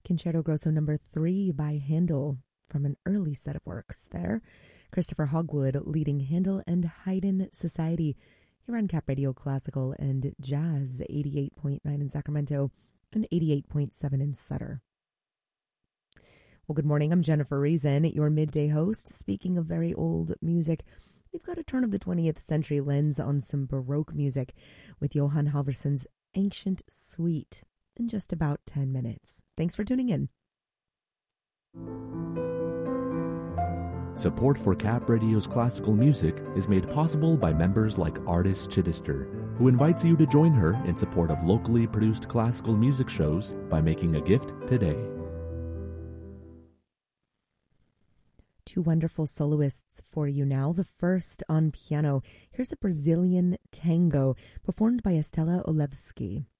Concerto Grosso number 3 by Handel from an early set of works there. Christopher Hogwood leading Handel and Haydn Society here on Cap Radio Classical and Jazz, 88.9 in Sacramento and 88.7 in Sutter. Well, good morning. I'm Jennifer Reason, your midday host. Speaking of very old music, we've got a turn of the 20th century lens on some Baroque music with Johann Halvorsson's Ancient Suite in just about 10 minutes. Thanks for tuning in. Support for Cap Radio's classical music is made possible by members like Artis Chittister, who invites you to join her in support of locally produced classical music shows by making a gift today. Two wonderful soloists for you now. The first on piano. Here's a Brazilian tango performed by Estela Olewski.